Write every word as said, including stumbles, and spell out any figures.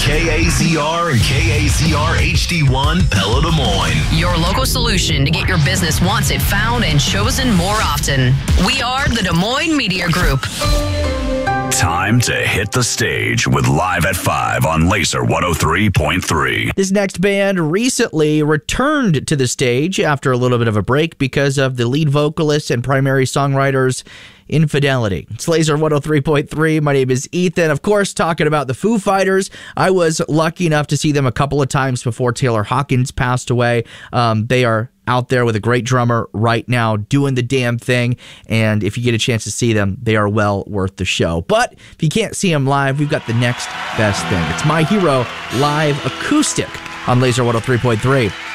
K A Z R and K A Z R H D one Pella Des Moines. Your local solution to get your business once it found and chosen more often. We are the Des Moines Media Group. Time to hit the stage with Live at five on Laser one oh three point three. This next band recently returned to the stage after a little bit of a break because of the lead vocalist and primary songwriter's infidelity. It's Laser one oh three point three. My name is Ethan. Of course, talking about the Foo Fighters. I was lucky enough to see them a couple of times before Taylor Hawkins passed away. Um, they are out there with a great drummer right now doing the damn thing, and if you get a chance to see them, they are well worth the show. But if you can't see them live, we've got the next best thing. It's My Hero live acoustic on Laser one oh three point three.